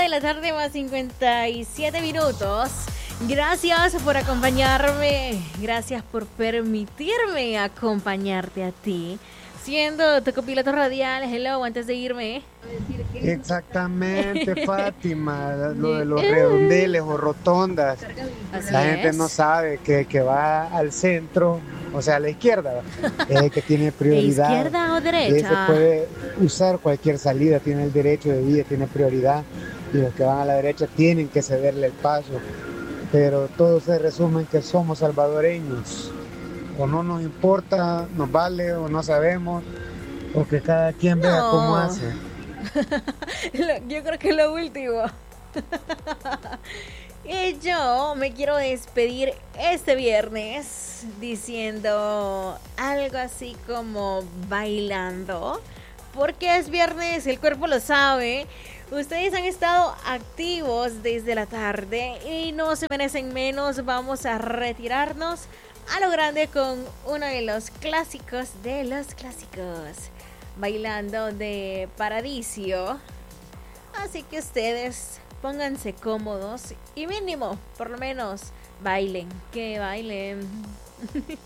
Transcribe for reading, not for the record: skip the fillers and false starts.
de la tarde más 57 minutos. Gracias por acompañarme. Gracias por permitirme acompañarte a ti. Siendo tu copiloto radial, hello, antes de irme. Exactamente, Fátima, lo de los redondeles o rotondas. Así La gente es. no sabe que va al centro, o sea, a la izquierda, es el que tiene ¿De prioridad. izquierda o Ese derecha? puede usar cualquier salida, tiene el derecho de vía, tiene prioridad. Y los que van a la derecha tienen que cederle el paso. Pero todo se resume en que somos salvadoreños. O no nos importa, nos vale o no sabemos, o que cada quien vea cómo No. hace. Yo creo que es lo último. Y yo me quiero despedir este viernes diciendo algo así como bailando. Porque es viernes, el cuerpo lo sabe. Ustedes han estado activos desde la tarde y no se merecen menos. Vamos a retirarnos a lo grande con uno de los clásicos de los clásicos. Bailando de Paradiso. Así que ustedes pónganse cómodos y mínimo, por lo menos, bailen. Que bailen.